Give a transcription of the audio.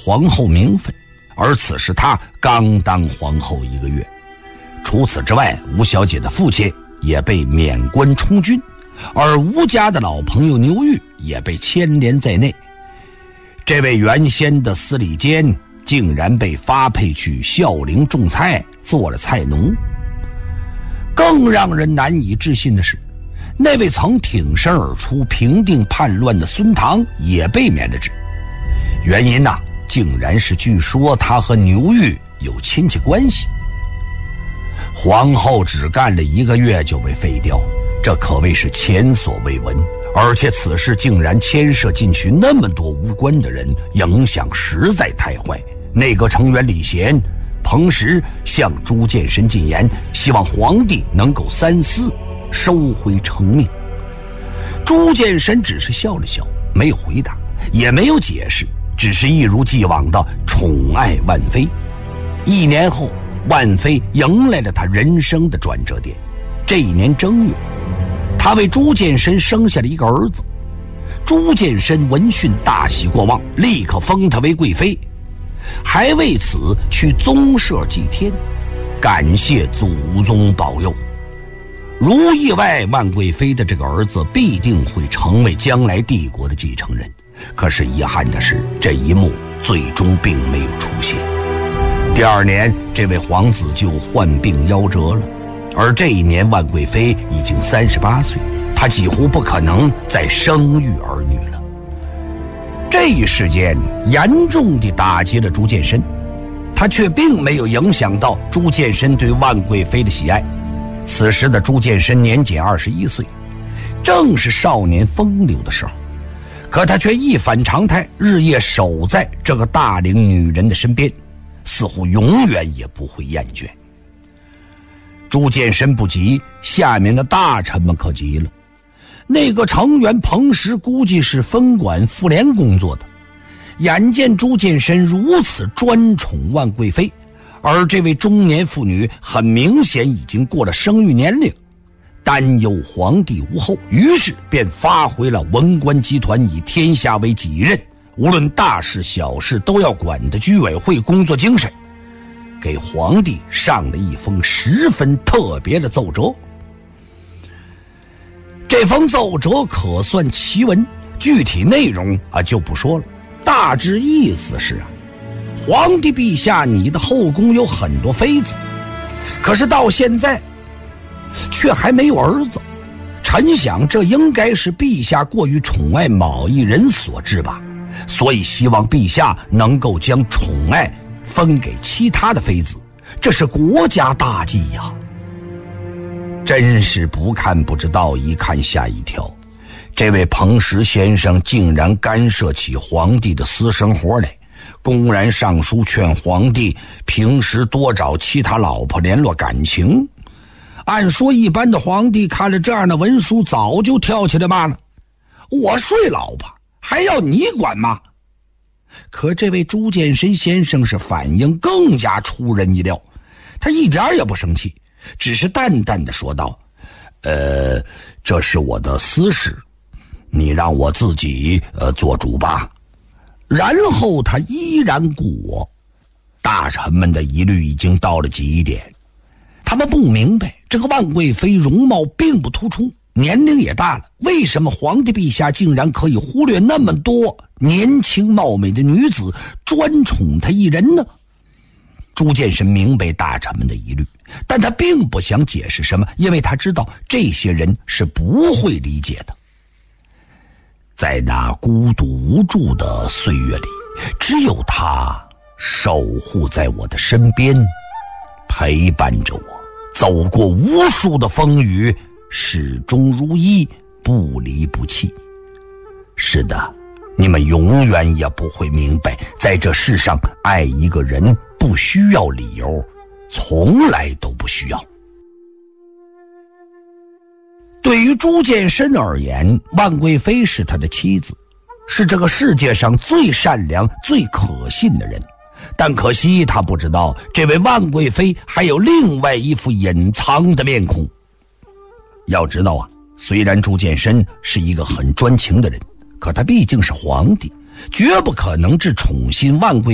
皇后名分，而此时她刚当皇后1个月。除此之外，吴小姐的父亲也被免官充军，而吴家的老朋友牛玉也被牵连在内。这位原先的司礼监竟然被发配去孝陵种菜，做了菜农。更让人难以置信的是，那位曾挺身而出平定叛乱的孙唐也被免了职。原因呢，竟然是据说他和牛玉有亲戚关系。皇后只干了1个月就被废掉，这可谓是前所未闻，而且此事竟然牵涉进去那么多无关的人，影响实在太坏。内阁成员李贤、彭实向朱见深进言，希望皇帝能够三思，收回成命。朱见深只是笑了笑，没有回答，也没有解释，只是一如既往的宠爱万妃。1年后，万妃迎来了他人生的转折点。这一年正月，他为朱见深生下了一个儿子。朱见深闻讯大喜过望，立刻封他为贵妃，还为此去宗社祭天，感谢祖宗保佑。如意外，万贵妃的这个儿子必定会成为将来帝国的继承人。可是遗憾的是，这一幕最终并没有出现。第2年，这位皇子就患病夭折了，而这一年万贵妃已经38岁，她几乎不可能再生育儿女了。这一事件严重地打击了朱见深，他却并没有影响到朱见深对万贵妃的喜爱。此时的朱见深年仅21岁，正是少年风流的时候，可他却一反常态，日夜守在这个大龄女人的身边，似乎永远也不会厌倦。朱见深不急，下面的大臣们可急了。内阁成员彭实估计是分管妇联工作的，眼见朱见深如此专宠万贵妃，而这位中年妇女很明显已经过了生育年龄，担忧皇帝无后，于是便发挥了文官集团以天下为己任，无论大事小事都要管的居委会工作精神，给皇帝上了一封十分特别的奏折。这封奏折可算奇文，具体内容就不说了，大致意思是皇帝陛下，你的后宫有很多妃子，可是到现在却还没有儿子，臣想这应该是陛下过于宠爱某一人所致吧，所以希望陛下能够将宠爱分给其他的妃子，这是国家大计呀。真是不看不知道，一看吓一跳。这位彭实先生竟然干涉起皇帝的私生活来，公然上书劝皇帝平时多找其他老婆联络感情。按说一般的皇帝看了这样的文书早就跳起来骂了，我睡老婆还要你管吗？可这位朱见深先生是反应更加出人意料，他一点也不生气，只是淡淡的说道，这是我的私事，你让我自己做主吧。然后他依然故我。大臣们的疑虑已经到了极点，他们不明白，这个万贵妃容貌并不突出，年龄也大了，为什么皇帝陛下竟然可以忽略那么多年轻貌美的女子，专宠她一人呢？朱见深明白大臣们的疑虑，但他并不想解释什么，因为他知道这些人是不会理解的。在那孤独无助的岁月里，只有他守护在我的身边，陪伴着我，走过无数的风雨，始终如一，不离不弃。是的，你们永远也不会明白，在这世上爱一个人不需要理由，从来都不需要。对于朱见深而言，万贵妃是他的妻子，是这个世界上最善良最可信的人，但可惜他不知道，这位万贵妃还有另外一副隐藏的面孔。要知道虽然朱见深是一个很专情的人，可他毕竟是皇帝，绝不可能只宠信万贵